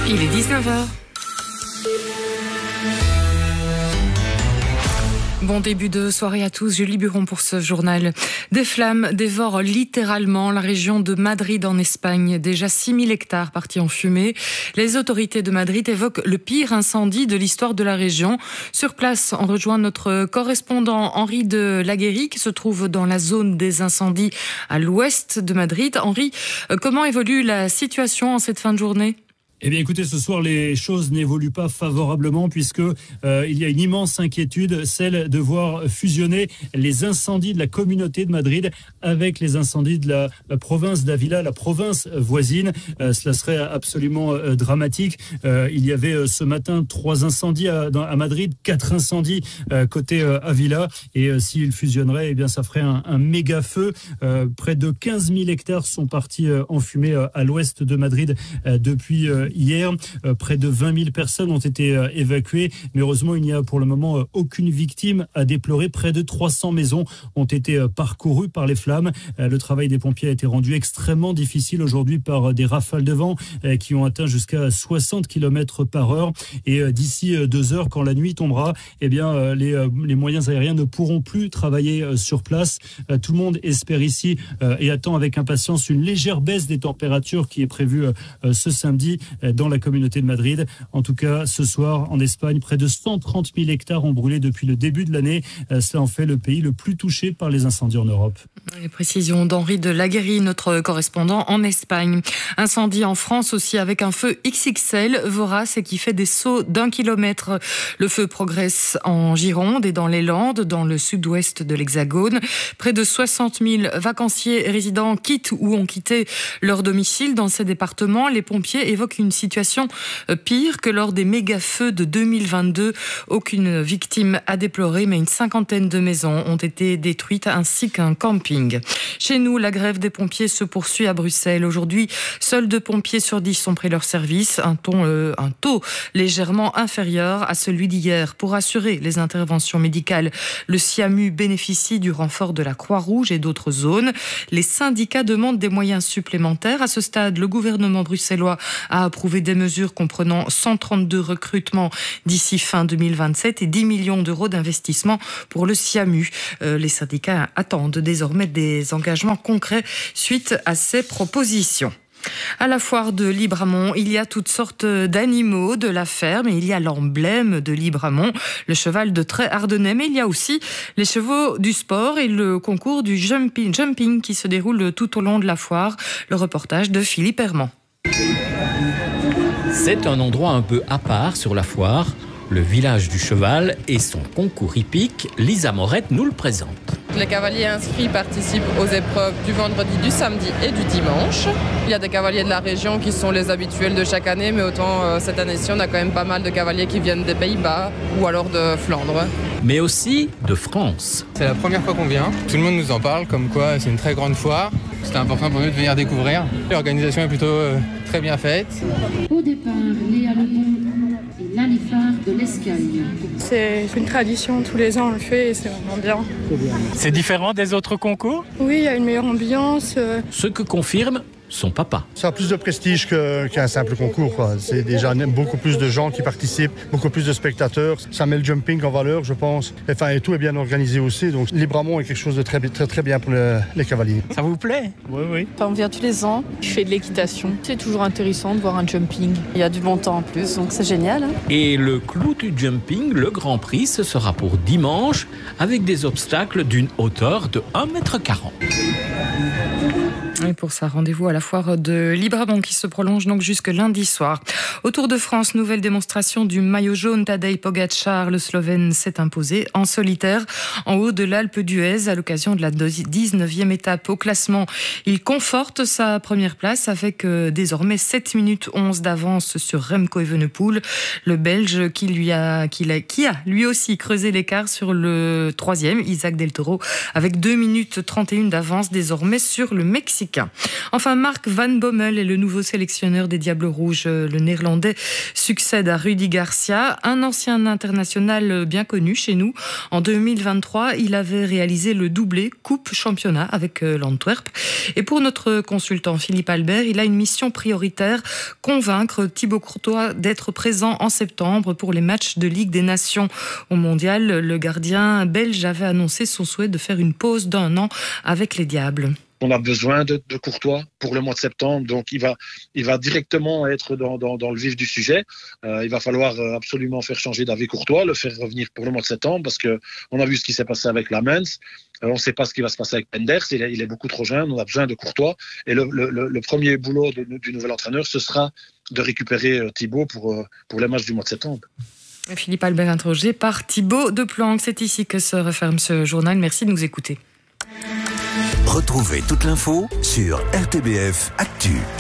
Il est 19h. Bon début de soirée à tous, Julie Buron pour ce journal. Des flammes dévorent littéralement la région de Madrid en Espagne. Déjà 6000 hectares partis en fumée. Les autorités de Madrid évoquent le pire incendie de l'histoire de la région. Sur place, on rejoint notre correspondant Henri de Laguérie qui se trouve dans la zone des incendies à l'ouest de Madrid. Henri, comment évolue la situation en cette fin de journée ? Eh bien, écoutez, ce soir, les choses n'évoluent pas favorablement puisque il y a une immense inquiétude, celle de voir fusionner les incendies de la communauté de Madrid avec les incendies de la province d'Ávila, la province voisine. Cela serait absolument dramatique. Il y avait ce matin 3 incendies à Madrid, 4 incendies côté Ávila. Et s'ils fusionneraient, eh bien, ça ferait un méga feu. Près de 15 000 hectares sont partis en fumée à l'ouest de Madrid depuis hier. Près de 20 000 personnes ont été évacuées, mais heureusement il n'y a pour le moment aucune victime à déplorer. Près de 300 maisons ont été parcourues par les flammes. Le travail des pompiers a été rendu extrêmement difficile aujourd'hui par des rafales de vent qui ont atteint jusqu'à 60 km/h. Et d'ici 2 heures, quand la nuit tombera, eh bien les moyens aériens ne pourront plus travailler sur place. Tout le monde espère ici et attend avec impatience une légère baisse des températures qui est prévue ce samedi dans la communauté de Madrid. En tout cas, ce soir, en Espagne, près de 130 000 hectares ont brûlé depuis le début de l'année. Cela en fait le pays le plus touché par les incendies en Europe. Les précisions d'Henri de Laguérie, notre correspondant en Espagne. Incendie en France aussi avec un feu XXL, vorace et qui fait des sauts d'1 kilomètre. Le feu progresse en Gironde et dans les Landes, dans le sud-ouest de l'Hexagone. Près de 60 000 vacanciers et résidents quittent ou ont quitté leur domicile dans ces départements. Les pompiers évoquent une situation pire que lors des méga-feux de 2022. Aucune victime à déplorer, mais une 50aine de maisons ont été détruites ainsi qu'un camping. Chez nous, la grève des pompiers se poursuit à Bruxelles. Aujourd'hui, seuls 2 pompiers sur 10 ont pris leur service, un taux légèrement inférieur à celui d'hier. Pour assurer les interventions médicales, le SIAMU bénéficie du renfort de la Croix-Rouge et d'autres zones. Les syndicats demandent des moyens supplémentaires. À ce stade, le gouvernement bruxellois a approuvé des mesures comprenant 132 recrutements d'ici fin 2027 et 10 millions d'euros d'investissement pour le SIAMU. Les syndicats attendent désormais des engagements concrets suite à ces propositions. À la foire de Libramont, il y a toutes sortes d'animaux de la ferme et il y a l'emblème de Libramont, le cheval de trait ardennais, mais il y a aussi les chevaux du sport et le concours du jumping qui se déroule tout au long de la foire. Le reportage de Philippe Herman. C'est un endroit un peu à part sur la foire, le village du cheval et son concours hippique. Lisa Morette nous le présente. Les cavaliers inscrits participent aux épreuves du vendredi, du samedi et du dimanche. Il y a des cavaliers de la région qui sont les habituels de chaque année, mais autant cette année-ci, on a quand même pas mal de cavaliers qui viennent des Pays-Bas ou alors de Flandre. Mais aussi de France. C'est la première fois qu'on vient. Tout le monde nous en parle, comme quoi c'est une très grande foire. C'était important pour nous de venir découvrir. L'organisation est plutôt très bien faite. Au départ, Léa Lebon est l'un des phares de l'Escagne. C'est une tradition, tous les ans on le fait et c'est vraiment bien. C'est différent des autres concours ? Oui, il y a une meilleure ambiance. Ce que confirme son papa. Ça a plus de prestige qu'un simple concours, quoi. C'est déjà beaucoup plus de gens qui participent, beaucoup plus de spectateurs. Ça met le jumping en valeur, je pense. Et tout est bien organisé aussi. Donc Libramont est quelque chose de très, très, très bien pour les cavaliers. Ça vous plaît ? Oui. On vient tous les ans. Je fais de l'équitation. C'est toujours intéressant de voir un jumping. Il y a du bon temps en plus, donc c'est génial. Et le clou du jumping, le Grand Prix, ce sera pour dimanche avec des obstacles d'une hauteur de 1,40 m. Et pour ça, rendez-vous à la foire de Libramont qui se prolonge donc jusque lundi soir. Au Tour de France, nouvelle démonstration du maillot jaune. Tadej Pogačar, le Slovène, s'est imposé en solitaire en haut de l'Alpe d'Huez à l'occasion de la 19e étape au classement. Il conforte sa première place avec désormais 7 minutes 11 d'avance sur Remco Evenepoel, le Belge qui a lui aussi creusé l'écart sur le 3e, Isaac Del Toro, avec 2 minutes 31 d'avance désormais sur le Mexicain. mexicain. Enfin, Mark Van Bommel est le nouveau sélectionneur des Diables Rouges. Le Néerlandais succède à Rudy Garcia, un ancien international bien connu chez nous. En 2023, il avait réalisé le doublé Coupe-Championnat avec l'Antwerp. Et pour notre consultant Philippe Albert, il a une mission prioritaire, convaincre Thibaut Courtois d'être présent en septembre pour les matchs de Ligue des Nations. Au Mondial, le gardien belge avait annoncé son souhait de faire une pause d'1 an avec les Diables. On a besoin de Courtois pour le mois de septembre, donc il va directement être dans le vif du sujet. Il va falloir absolument faire changer d'avis Courtois, le faire revenir pour le mois de septembre, parce que on a vu ce qui s'est passé avec Lamens. On ne sait pas ce qui va se passer avec Penders, il est beaucoup trop jeune, on a besoin de Courtois. Et le premier boulot du nouvel entraîneur, ce sera de récupérer Thibaut pour les matchs du mois de septembre. Philippe Albert interrogé par Thibaut Deplanque. C'est ici que se referme ce journal. Merci de nous écouter. Retrouvez toute l'info sur RTBF Actu.